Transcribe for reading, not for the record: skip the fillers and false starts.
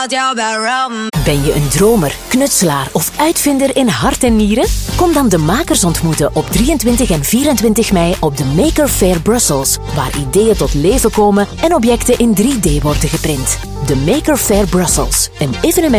Ben je een dromer, knutselaar of uitvinder in hart en nieren? Kom dan de makers ontmoeten op 23 en 24 mei op de Maker Faire Brussels, waar ideeën tot leven komen en objecten in 3D worden geprint. De Maker Faire Brussels, een evenement